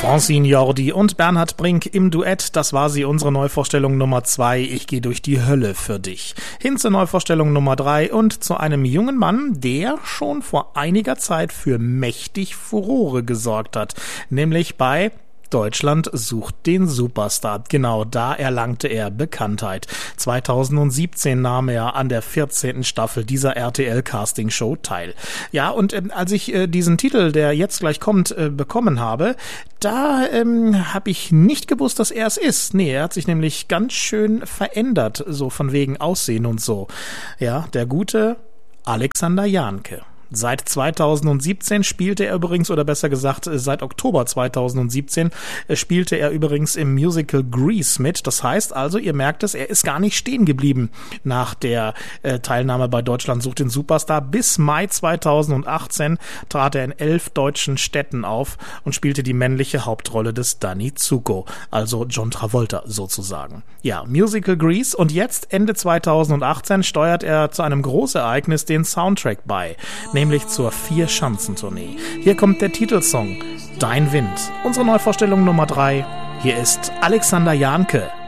Francine Jordi und Bernhard Brink im Duett, das war sie, unsere Neuvorstellung Nummer 2, Ich gehe durch die Hölle für dich. Hin zur Neuvorstellung Nummer 3 und zu einem jungen Mann, der schon vor einiger Zeit für mächtig Furore gesorgt hat, nämlich bei Deutschland sucht den Superstar. Genau da erlangte er Bekanntheit. 2017 nahm er an der 14. Staffel dieser RTL-Casting-Show teil. Ja, und als ich diesen Titel, der jetzt gleich kommt, bekommen habe, da habe ich nicht gewusst, dass er es ist. Nee, er hat sich nämlich ganz schön verändert, so von wegen Aussehen und so. Ja, der gute Alexander Jahnke. Seit 2017 spielte er übrigens, oder besser gesagt, seit Oktober 2017 spielte er übrigens im Musical Grease mit. Das heißt also, ihr merkt es, er ist gar nicht stehen geblieben nach der Teilnahme bei Deutschland sucht den Superstar. Bis Mai 2018 trat er in 11 deutschen Städten auf und spielte die männliche Hauptrolle des Danny Zuko, also John Travolta sozusagen. Ja, Musical Grease, und jetzt Ende 2018 steuert er zu einem Großereignis den Soundtrack bei, nämlich zur 4-Schanzentournee. Hier kommt der Titelsong Dein Wind. Unsere Neuvorstellung Nummer 3. Hier ist Alexander Jahnke.